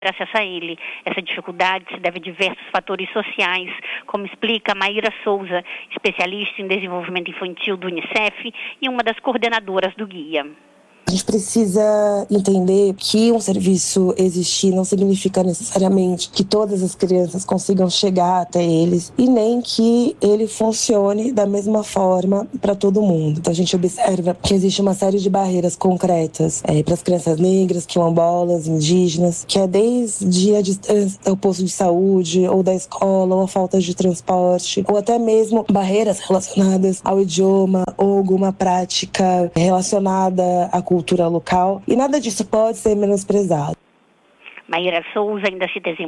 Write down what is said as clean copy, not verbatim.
acesso a ele. Essa dificuldade se deve a diversos fatores sociais, como explica Maíra Souza, especialista em desenvolvimento infantil do Unicef e uma das coordenadoras do guia. A gente precisa entender que um serviço existir não significa necessariamente que todas as crianças consigam chegar até eles e nem que ele funcione da mesma forma para todo mundo. Então a gente observa que existe uma série de barreiras concretas para as crianças negras, quilombolas, indígenas, que é desde a distância ao posto de saúde ou da escola, ou a falta de transporte, ou até mesmo barreiras relacionadas ao idioma ou alguma prática relacionada à cultura local, e nada disso pode ser menosprezado. Maíra Souza ainda se